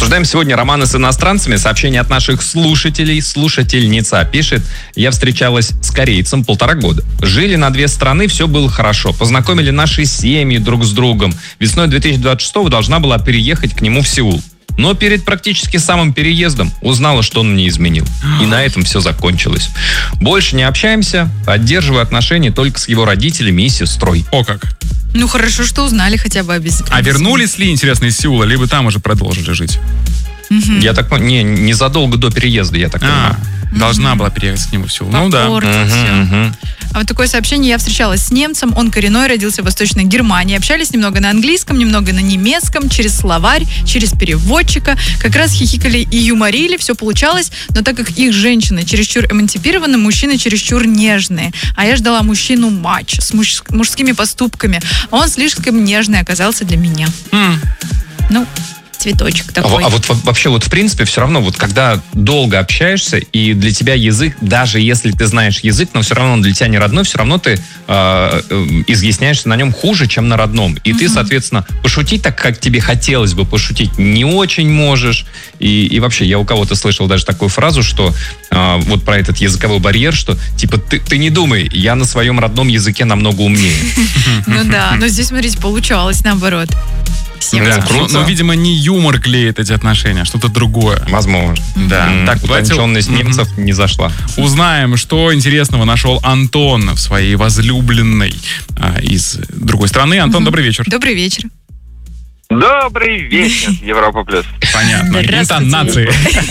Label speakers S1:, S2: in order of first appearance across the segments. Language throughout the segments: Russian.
S1: Обсуждаем сегодня романы с иностранцами. Сообщение от наших слушателей. Слушательница пишет: я встречалась с корейцем 1,5 года. Жили на 2 страны, все было хорошо. Познакомили наши семьи друг с другом. Весной 2026 должна была переехать к нему в Сеул. Но перед практически самым переездом узнала, что он мне изменил. И на этом все закончилось. Больше не общаемся, поддерживаю отношения только с его родителями и сестрой.
S2: О как.
S3: Ну, хорошо, что узнали хотя бы обязательно.
S2: А вернулись ли, интересно, из Сеула, либо там уже продолжили жить?
S1: Я так понимаю, незадолго до переезда, я так понимаю.
S2: Должна была переехать к нему в Сеул. Ну да.
S3: А вот такое сообщение: я встречалась с немцем, он коренной, родился в Восточной Германии. Общались немного на английском, немного на немецком, через словарь, через переводчика. Как раз хихикали и юморили, все получалось. Но так как их женщины чересчур эмансипированы, мужчины чересчур нежные. А я ждала мужчину-матч с мужскими поступками. А он слишком нежный оказался для меня. Ну... цветочек такой.
S1: А вот вообще вот в принципе все равно, вот когда долго общаешься, и для тебя язык, даже если ты знаешь язык, но все равно он для тебя не родной, все равно ты изъясняешься на нем хуже, чем на родном. И ты, соответственно, пошутить так, как тебе хотелось бы пошутить, не очень можешь. И вообще, я у кого-то слышал даже такую фразу, что вот про этот языковой барьер, что типа ты не думай, я на своем родном языке намного умнее.
S3: Ну да, но здесь, смотрите, получалось наоборот.
S2: Да, круто. Но, видимо, не юмор клеит эти отношения, а что-то другое.
S1: Возможно.
S2: Да. Так,
S1: утонченность немцев не зашла.
S2: Узнаем, что интересного нашел Антон в своей возлюбленной из другой страны. Антон, добрый вечер.
S3: Добрый вечер.
S4: Добрый вечер, Европа Плюс.
S2: Понятно. Интонации.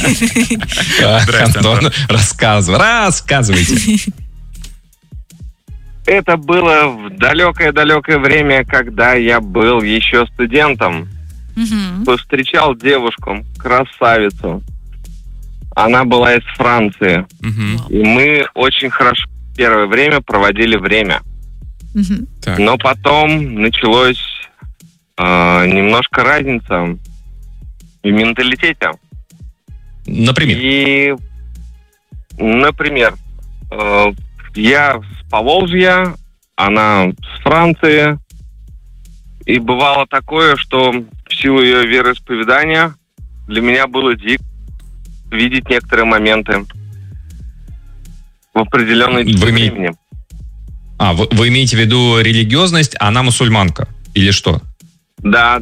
S1: Антон, рассказывайте.
S4: Это было в далекое-далекое время, когда я был еще студентом. Повстречал девушку, красавицу. Она была из Франции. И мы очень хорошо первое время проводили время. Но потом началось немножко разница в менталитете.
S1: Например?
S4: И, например, я с Поволжья, она с Франции. И бывало такое, что в силу ее вероисповедания для меня было дико видеть некоторые моменты в определенной времени.
S1: Вы имеете в виду религиозность, а она мусульманка? Или что?
S4: Да.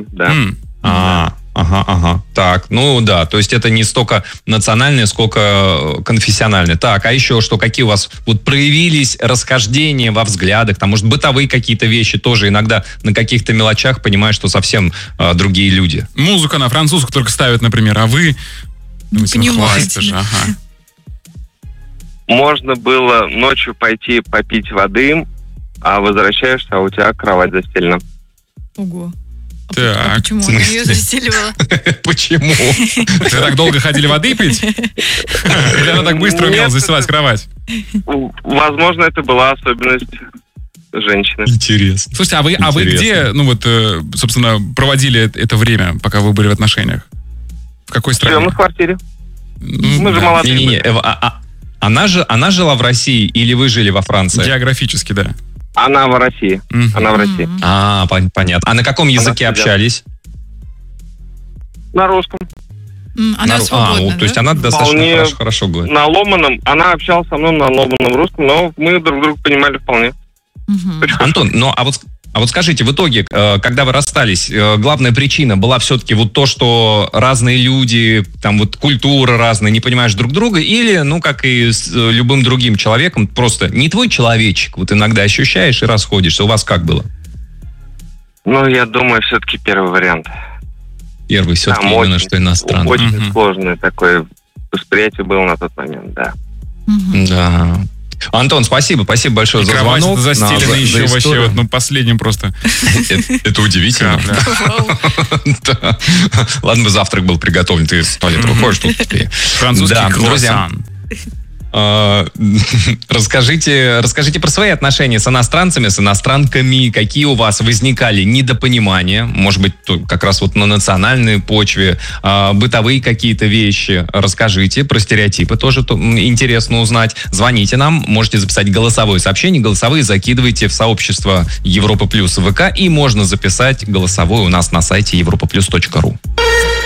S1: Ага. Так, ну да, то есть это не столько национальное, сколько конфессиональное. Так, а еще что, какие у вас вот проявились расхождения во взглядах, там, может, бытовые какие-то вещи тоже иногда на каких-то мелочах понимаешь, что совсем другие люди.
S2: Музыка на французскую только ставят, например, а вы...
S3: Понимаете.
S2: Ага.
S4: Можно было ночью пойти попить воды, а возвращаешься, а у тебя кровать застелена.
S3: Ого.
S2: Так.
S3: Почему она ее застеливала?
S1: Почему?
S2: Вы так долго ходили воды пить? Или она так быстро умела застилать кровать?
S4: Возможно, это была особенность женщины.
S1: Интересно.
S2: Слушайте, а вы где, собственно, проводили это время, пока вы были в отношениях? В какой стране?
S4: В квартире. Мы же молодые.
S1: Она жила в России или вы жили во Франции?
S2: Географически, да.
S4: Она в России. Она в России.
S1: Понятно. А на каком языке общались?
S4: На русском.
S3: Она свободна,
S1: то есть она достаточно хорошо говорит.
S4: На ломаном. Она общалась со мной на ломаном русском, но мы друг друга понимали вполне.
S1: Антон, а вот скажите, в итоге, когда вы расстались, главная причина была все-таки вот то, что разные люди, там вот культуры разные, не понимаешь друг друга, или, как и с любым другим человеком, просто не твой человечек, вот иногда ощущаешь и расходишься. У вас как было?
S4: Я думаю, все-таки первый вариант.
S1: Первый все-таки
S4: там
S1: именно, что иностранный.
S4: Очень сложное такое восприятие было на тот момент, да.
S1: Да. Антон, спасибо большое за звонок.
S2: Застелены еще вообще последним просто.
S1: Это удивительно. Ладно бы завтрак был приготовлен, ты из туалета выходишь тут.
S2: Французский круассан.
S1: Расскажите про свои отношения с иностранцами, с иностранками. Какие у вас возникали недопонимания? Может быть, как раз вот на национальной почве. Бытовые какие-то вещи. Расскажите. Про стереотипы тоже интересно узнать. Звоните нам. Можете записать голосовое сообщение. Голосовые закидывайте в сообщество Европа Плюс ВК. И можно записать голосовое у нас на сайте europaplus.ru.